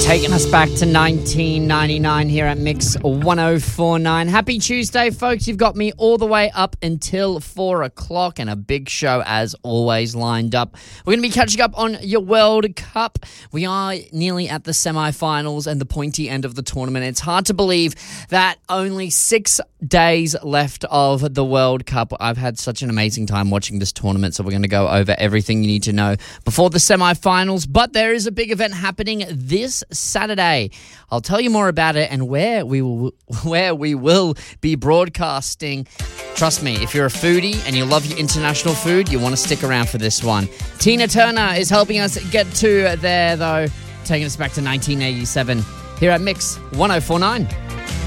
Taking us back to 1999 here at Mix 1049. Happy Tuesday, folks. You've got me all the way up until 4 o'clock and a big show as always lined up. We're going to be catching up on your World Cup. We are nearly at the semi-finals and the pointy end of the tournament. It's hard to believe that only 6 days left of the World Cup. I've had such an amazing time watching this tournament, so we're going to go over everything you need to know before the semi-finals. But there is a big event happening this Saturday. I'll tell you more about it and where we will be broadcasting. Trust me, if you're a foodie and you love your international food, you want to stick around for this one. Tina Turner is helping us get to there, though, taking us back to 1987 here at Mix 1049.